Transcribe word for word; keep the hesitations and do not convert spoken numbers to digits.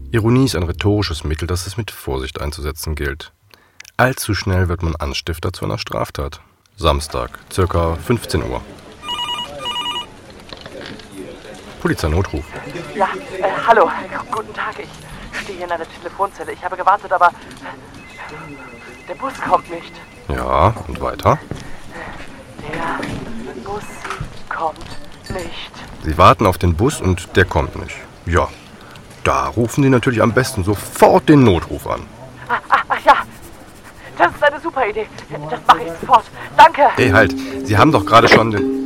Ironie ist ein rhetorisches Mittel, das es mit Vorsicht einzusetzen gilt. Allzu schnell wird man Anstifter zu einer Straftat. Samstag, circa fünfzehn Uhr. Polizeinotruf. Ja, äh, hallo, guten Tag. Ich stehe hier in einer Telefonzelle. Ich habe gewartet, aber der Bus kommt nicht. Ja, und weiter? Der Bus kommt nicht. Sie warten auf den Bus und der kommt nicht. Ja, da rufen Sie natürlich am besten sofort den Notruf an. Ah, ah, ach ja, das ist eine super Idee. Das mache ich sofort. Danke. Hey, halt, Sie haben doch gerade schon den...